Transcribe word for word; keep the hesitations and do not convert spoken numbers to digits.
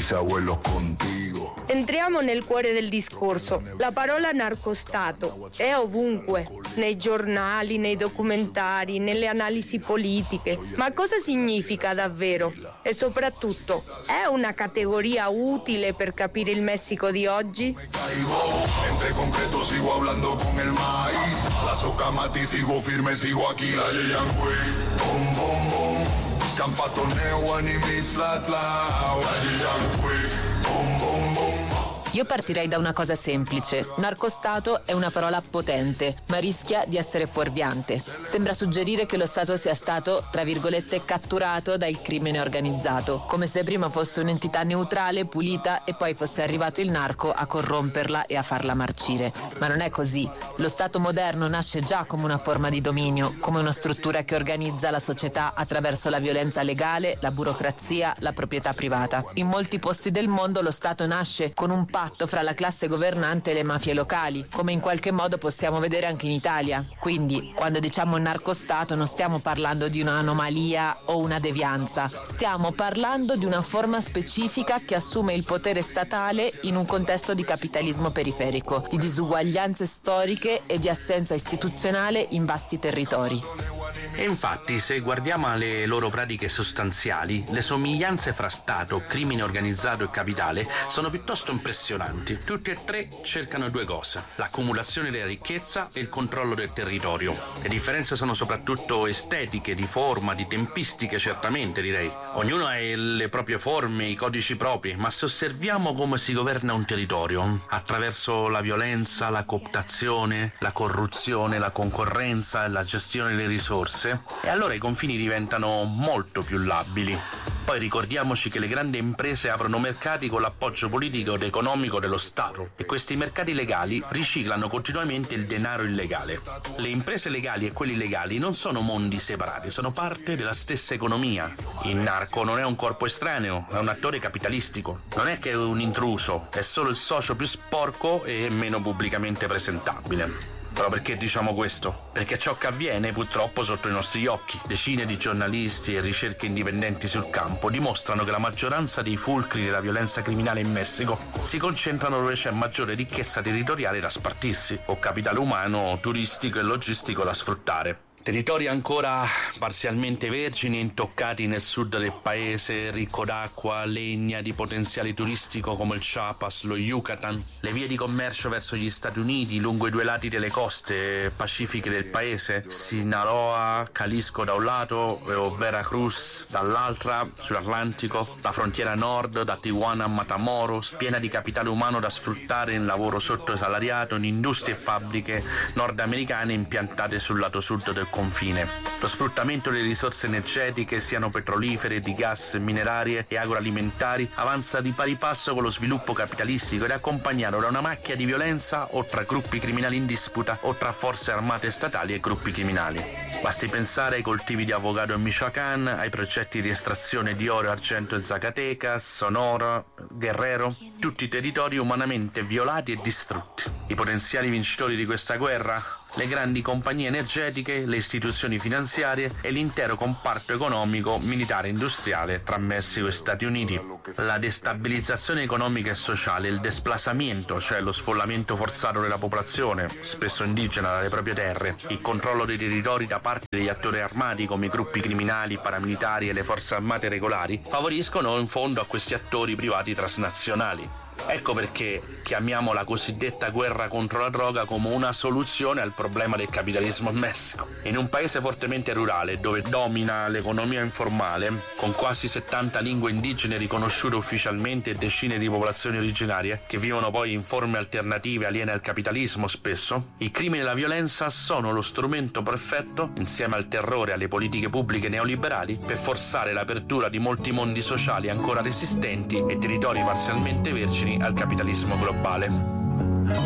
bisabuelos contigo. Entriamo nel cuore del discorso. La parola narcostato è ovunque, nei giornali, nei documentari, nelle analisi politiche. Ma cosa significa davvero? E soprattutto, è una categoria utile per capire il Messico di oggi? Entre concreto sigo hablando con el maíz. La socamati sigo firme, sigo aquí la Yeyangüe. Bom bom bom. Campatoneo animiz la tla. La Yeyangüe. Bom bom bom. Io partirei da una cosa semplice. Narcostato è una parola potente, ma rischia di essere fuorviante. Sembra suggerire che lo Stato sia stato, tra virgolette, catturato dal crimine organizzato, come se prima fosse un'entità neutrale, pulita, e poi fosse arrivato il narco a corromperla e a farla marcire. Ma non è così. Lo Stato moderno nasce già come una forma di dominio, come una struttura che organizza la società attraverso la violenza legale, la burocrazia, la proprietà privata. In molti posti del mondo lo Stato nasce con un patto fra la classe governante e le mafie locali, come in qualche modo possiamo vedere anche in Italia. Quindi, quando diciamo narcostato non stiamo parlando di un'anomalia o una devianza, stiamo parlando di una forma specifica che assume il potere statale in un contesto di capitalismo periferico, di disuguaglianze storiche e di assenza istituzionale in vasti territori. E infatti, se guardiamo alle loro pratiche sostanziali, le somiglianze fra Stato, crimine organizzato e capitale sono piuttosto impressionanti. Tutti e tre cercano due cose: l'accumulazione della ricchezza e il controllo del territorio. Le differenze sono soprattutto estetiche, di forma, di tempistiche, certamente direi. Ognuno ha le proprie forme, i codici propri, ma se osserviamo come si governa un territorio, attraverso la violenza, la cooptazione, la corruzione, la concorrenza e la gestione delle risorse, e allora i confini diventano molto più labili. Poi ricordiamoci che le grandi imprese aprono mercati con l'appoggio politico ed economico dello Stato, e questi mercati legali riciclano continuamente il denaro illegale. Le imprese legali e quelli illegali non sono mondi separati, sono parte della stessa economia. Il narco non è un corpo estraneo, è un attore capitalistico. Non è che è un intruso, è solo il socio più sporco e meno pubblicamente presentabile. Però perché diciamo questo? Perché ciò che avviene purtroppo sotto i nostri occhi. Decine di giornalisti e ricerche indipendenti sul campo dimostrano che la maggioranza dei fulcri della violenza criminale in Messico si concentrano dove c'è maggiore ricchezza territoriale da spartirsi, o capitale umano, turistico e logistico da sfruttare. Territori ancora parzialmente vergini e intoccati nel sud del paese, ricco d'acqua, legna, di potenziale turistico come il Chiapas, lo Yucatan, le vie di commercio verso gli Stati Uniti lungo i due lati delle coste pacifiche del paese, Sinaloa, Jalisco da un lato o Veracruz dall'altra, sull'Atlantico, la frontiera nord da Tijuana a Matamoros, piena di capitale umano da sfruttare in lavoro sottosalariato, in industrie e fabbriche nordamericane impiantate sul lato sud del confine. Lo sfruttamento delle risorse energetiche, siano petrolifere, di gas, minerarie e agroalimentari, avanza di pari passo con lo sviluppo capitalistico ed è accompagnato da una macchia di violenza o tra gruppi criminali in disputa o tra forze armate statali e gruppi criminali. Basti pensare ai coltivi di avocado in Michoacán, ai progetti di estrazione di oro e argento in Zacatecas, Sonora, Guerrero, tutti territori umanamente violati e distrutti. I potenziali vincitori di questa guerra? Le grandi compagnie energetiche, le istituzioni finanziarie e l'intero comparto economico, militare e industriale tra Messico e Stati Uniti. La destabilizzazione economica e sociale, il desplazamento, cioè lo sfollamento forzato della popolazione, spesso indigena, dalle proprie terre, il controllo dei territori da parte degli attori armati come i gruppi criminali, i paramilitari e le forze armate regolari, favoriscono in fondo a questi attori privati transnazionali. Ecco perché chiamiamo la cosiddetta guerra contro la droga come una soluzione al problema del capitalismo in Messico. In un paese fortemente rurale, dove domina l'economia informale, con quasi settanta lingue indigene riconosciute ufficialmente e decine di popolazioni originarie, che vivono poi in forme alternative aliene al capitalismo spesso, i crimini e la violenza sono lo strumento perfetto, insieme al terrore e alle politiche pubbliche neoliberali, per forzare l'apertura di molti mondi sociali ancora resistenti e territori parzialmente vergini al capitalismo globale.